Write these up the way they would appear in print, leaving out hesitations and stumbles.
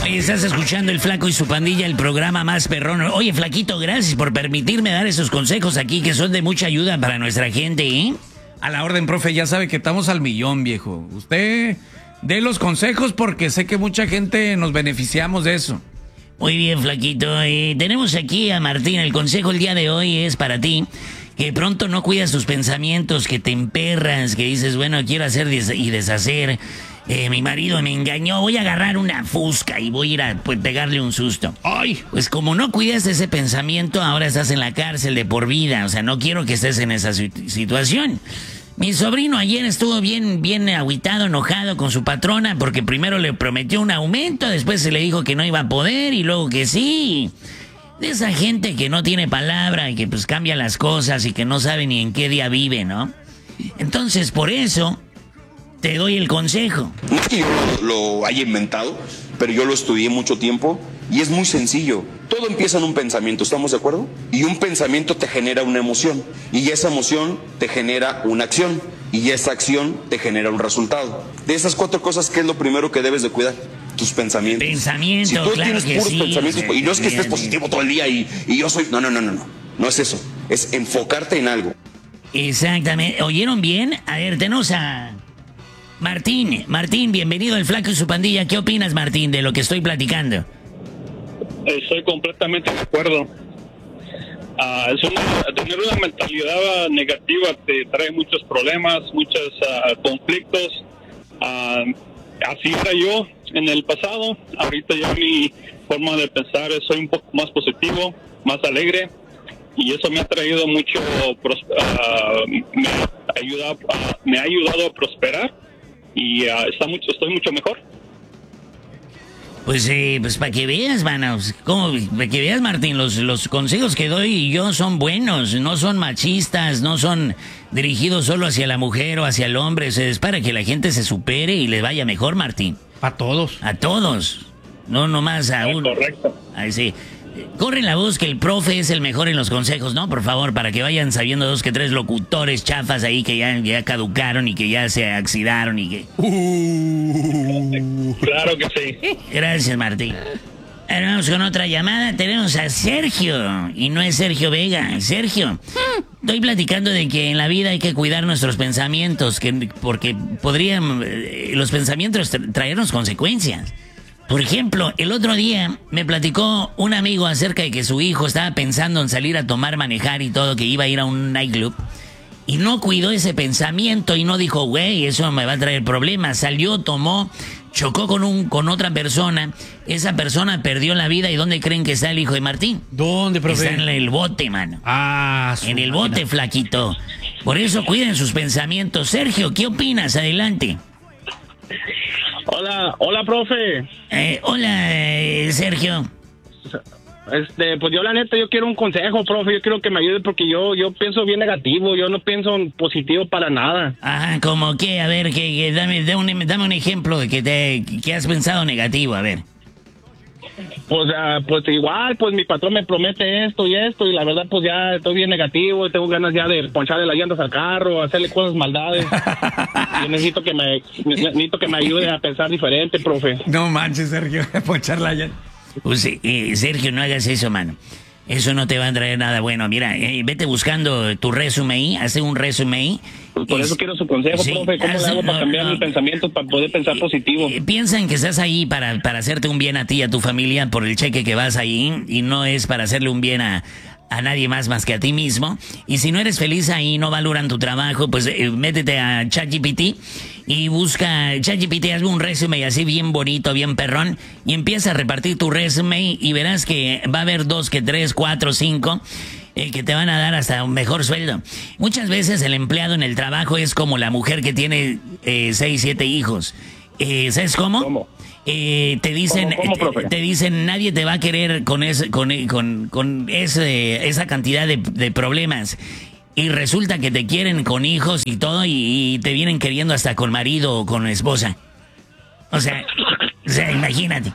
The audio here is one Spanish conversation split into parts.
Oye, estás escuchando El Flaco y su Pandilla, el programa más perrón. Oye, Flaquito, gracias por permitirme dar esos consejos aquí que son de mucha ayuda para nuestra gente, ¿eh? A la orden, profe, ya sabe que estamos al millón, viejo. Usted dé los consejos porque sé que mucha gente nos beneficiamos de eso. Muy bien, Flaquito. Tenemos aquí a Martín. El consejo el día de hoy es para ti. Que pronto no cuidas tus pensamientos, que te emperras, que dices, bueno, quiero hacer y deshacer. Mi marido me engañó, voy a agarrar una fusca y voy a ir a pegarle un susto. ¡Ay! Pues como no cuidas ese pensamiento, ahora estás en la cárcel de por vida. O sea, no quiero que estés en esa situación. Mi sobrino ayer estuvo bien agüitado, enojado con su patrona porque primero le prometió un aumento, después se le dijo que no iba a poder y luego que sí. De esa gente que no tiene palabra y que pues cambia las cosas y que no sabe ni en qué día vive, ¿no? Entonces, por eso, te doy el consejo. No es que yo lo haya inventado, pero yo lo estudié mucho tiempo y es muy sencillo. Todo empieza en un pensamiento, ¿estamos de acuerdo? Y un pensamiento te genera una emoción, y esa emoción te genera una acción, y esa acción te genera un resultado. De esas 4 cosas, ¿qué es lo primero que debes de cuidar? Tus pensamientos. Pensamientos, si tú claro tienes que puros sí, pensamientos, y no es que estés bien. positivo todo el día y yo soy... No es eso. Es enfocarte en algo. Exactamente. ¿Oyeron bien? A ver, tenemos a Martín. Martín, bienvenido al Flaco y su Pandilla. ¿Qué opinas, Martín, de lo que estoy platicando? Estoy completamente de acuerdo. Tener una mentalidad negativa te trae muchos problemas, muchos conflictos. Así era yo en el pasado. Ahorita ya mi forma de pensar soy un poco más positivo, más alegre, y eso me ha traído mucho, me ha ayudado a prosperar y estoy mucho mejor. Pues para que veas, manos, para que veas, Martín, los consejos que doy yo son buenos, no son machistas, no son dirigidos solo hacia la mujer o hacia el hombre, es para que la gente se supere y le vaya mejor, Martín. A todos. A todos, no nomás a uno. Correcto. Ahí sí. Corre la voz que el profe es el mejor en los consejos, ¿no? Por favor, para que vayan sabiendo 2 que 3 locutores chafas ahí que ya caducaron y que ya se oxidaron y que... Claro que sí. Gracias, Martín. Ahora vamos con otra llamada. Tenemos a Sergio. Y no es Sergio Vega. Sergio, estoy platicando de que en la vida hay que cuidar nuestros pensamientos, porque podrían los pensamientos traernos consecuencias. Por ejemplo, el otro día me platicó un amigo acerca de que su hijo estaba pensando en salir a tomar, manejar y todo, que iba a ir a un nightclub. Y no cuidó ese pensamiento y no dijo, güey, eso me va a traer problemas. Salió, tomó, chocó con otra persona. Esa persona perdió la vida. ¿Y dónde creen que está el hijo de Martín? ¿Dónde, profe? Está en el bote, mano. En el bote, Flaquito. Por eso cuiden sus pensamientos. Sergio, ¿qué opinas? Adelante. Hola, profe. Hola, Sergio. Pues yo la neta, yo quiero un consejo, profe. Yo quiero que me ayude porque yo pienso bien negativo. Yo no pienso en positivo para nada. Ajá, ¿como qué? A ver, dame un ejemplo de que has pensado negativo, a ver. Pues igual, pues mi patrón me promete esto y la verdad pues ya estoy bien negativo, tengo ganas ya de poncharle las llantas al carro, hacerle cosas maldades. Yo necesito que me ayude a pensar diferente, profe. No manches, Sergio, ponchar la llanta. Pues, Sergio, no hagas eso, mano. Eso no te va a traer nada bueno. Mira, vete buscando tu resumen, hace un resumen. Por eso quiero su consejo, sí, profe. ¿Cómo le hago para cambiar mis pensamientos, para poder pensar positivo? Piensa en que estás ahí para hacerte un bien a ti y a tu familia por el cheque que vas ahí, y no es para hacerle un bien a nadie más que a ti mismo. Y si no eres feliz ahí, no valoran tu trabajo, pues métete a ChatGPT y busca ChatGPT, hazme un resumen así bien bonito, bien perrón, y empieza a repartir tu resumen y verás que va a haber 2, 3, 4, 5 que te van a dar hasta un mejor sueldo. Muchas veces el empleado en el trabajo es como la mujer que tiene 6, 7 hijos. ¿Sabes cómo? ¿Cómo? Te dicen, te dicen, nadie te va a querer con esa cantidad de problemas. Y resulta que te quieren con hijos y todo, y te vienen queriendo hasta con marido o con esposa. O sea, imagínate.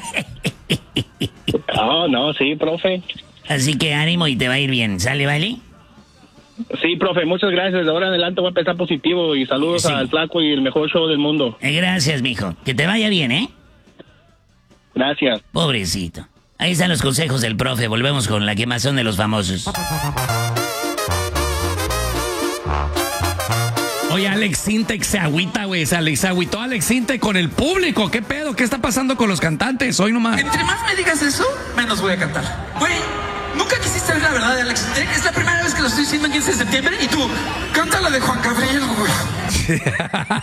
No, sí, profe. Así que ánimo y te va a ir bien. ¿Sale, vale? Sí, profe, muchas gracias. De ahora en adelante voy a empezar positivo y saludos al Flaco y el mejor show del mundo. Gracias, mijo. Que te vaya bien, ¿eh? Gracias. Pobrecito. Ahí están los consejos del profe. Volvemos con la quemazón de los famosos. Oye, Alex Sintek se agüita, güey. Se agüitó Alex Sintek con el público. ¿Qué pedo? ¿Qué está pasando con los cantantes? Hoy nomás. Entre más me digas eso, menos voy a cantar. Güey, nunca quisiste ver la verdad de Alex Sintek. Es la primera vez que lo estoy diciendo en 15 de septiembre y tú, canta la de Juan Gabriel, güey.